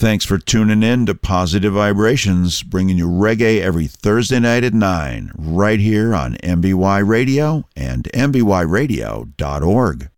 Thanks for tuning in to Positive Vibrations, bringing you reggae every Thursday night at 9, right here on MBY Radio and MBYRadio.org.